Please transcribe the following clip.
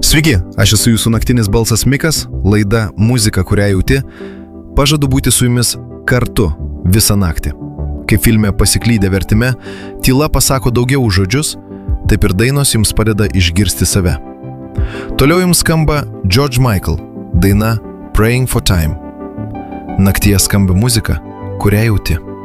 Sveiki, aš esu jūsų naktinis balsas Mikas, laida Muzika, kurią jauti. Pažadu būti su jumis kartu visą naktį. Kaip filme Pasiklydę vertime, tyla pasako daugiau už žodžius, taip ir dainos jums padeda išgirsti save. Toliau jums skamba George Michael, daina Praying for Time. Naktyje skamba muzika, kurią jauti.